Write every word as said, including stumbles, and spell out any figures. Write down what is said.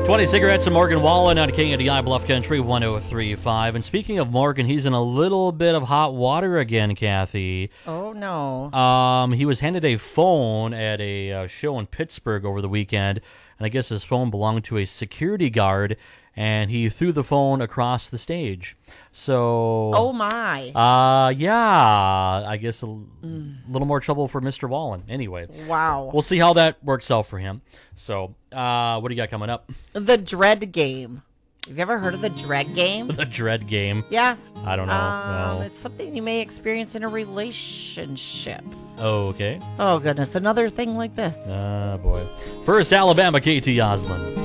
twenty cigarettes and Morgan Wallen on K N D I Bluff Country one oh three point five. And speaking of Morgan, he's in a little bit of hot water again, Kathy. Oh, no. Um, he was handed a phone at a uh, show in Pittsburgh over the weekend, and I guess his phone belonged to a security guard, and he threw the phone across the stage. So, Oh, my. uh, yeah, I guess a l- mm. little more trouble for Mister Wallen. Anyway, Wow. we'll see how that works out for him. So, uh, what do you got coming up? The Dread Game. Have you ever heard of the Dread Game? The Dread Game. Yeah. I don't know. Um, no. It's something you may experience in a relationship. Oh, okay. Oh, goodness. Another thing like this. Ah, uh, boy. First, Alabama, K T Oslin.